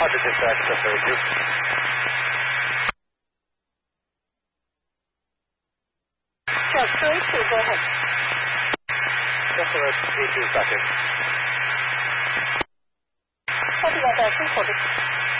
Positive to access radio. Just 282, go ahead. Just 282 seconds. Copy that, 240.